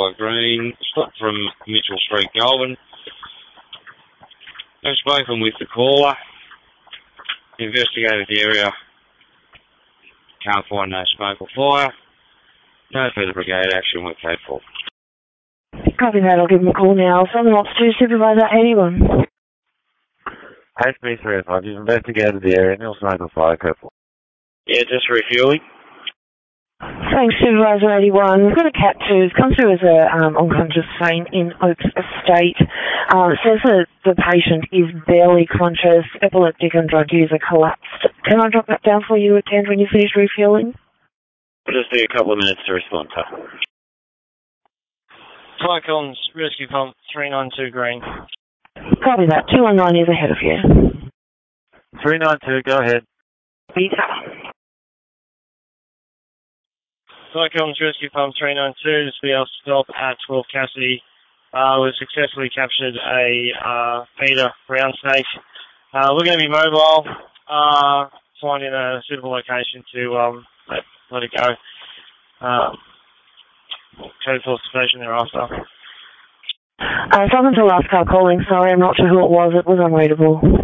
Green, stop from Mitchell Street, Goulburn. I've spoken with the caller, investigated the area, can't find no smoke or fire, no further brigade action with code 4. Copy that, I'll give him a call now. Southern Ops 2, Supervisor 81. HB 305, you've investigated the area, no smoke or fire, code 4. Yeah, just refueling. Thanks, Supervisor 81. We've got a Cat 2. It's come through as a unconscious faint in Oaks Estate. It says that the patient is barely conscious, epileptic and drug user collapsed. Can I drop that down for you at 10 when you finish refueling? Just need a couple of minutes to respond to. Cyclones, Rescue Pump 392 Green. Copy that. 219 is ahead of you. 392, go ahead. Beta. Cyclones, Rescue Pump 392, this will be our stop at 12 Cassidy. We've successfully captured a feeder ground snake. We're going to be mobile, finding a suitable location to let it go. Code 4 station thereafter. It's up until last car calling, sorry, I'm not sure who it was unreadable.